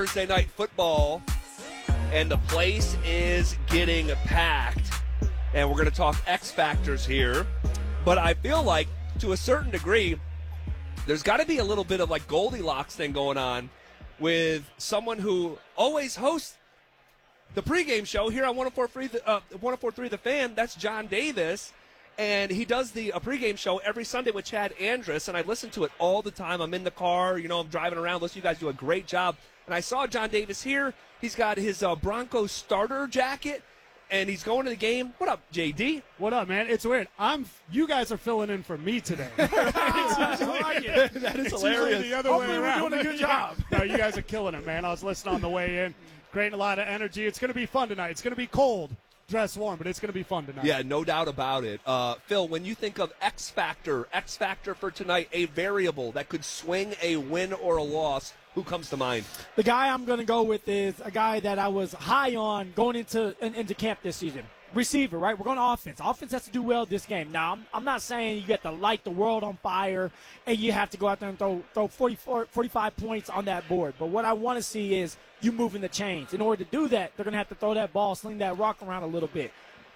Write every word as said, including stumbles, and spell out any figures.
Thursday night football, and the place is getting packed. And we're going to talk X factors here. But I feel like, to a certain degree, there's got to be a little bit of like Goldilocks thing going on with someone who always hosts the pregame show here on one oh four point three, uh, one oh four point three The Fan. That's John Davis. And he does the a pregame show every Sunday with Chad Andrus, and I listen to it all the time. I'm in the car, you know, I'm driving around. Listen, you guys do a great job. And I saw John Davis here. He's got his uh, Broncos starter jacket, and he's going to the game. What up, J D? What up, man? It's weird. I'm. You guys are filling in for me today. That is It's hilarious. usually the other Hopefully way we're around. doing a good job. No, you guys are killing it, man. I was listening on the way in. Creating a lot of energy. It's going to be fun tonight. It's going to be cold. Dress warm, but it's going to be fun tonight. Yeah, no doubt about it. Uh, Phil, when you think of X factor, X factor for tonight, a variable that could swing a win or a loss, who comes to mind? The guy I'm going to go with is a guy that I was high on going into in, into camp this season. Receiver, right? We're going to offense. Offense has to do well this game. Now, I'm, I'm not saying you get to light the world on fire and you have to go out there and throw, throw forty-four, forty-five points on that board. But what I want to see is you moving the chains. In order to do that, they're going to have to throw that ball, sling that rock around a little bit.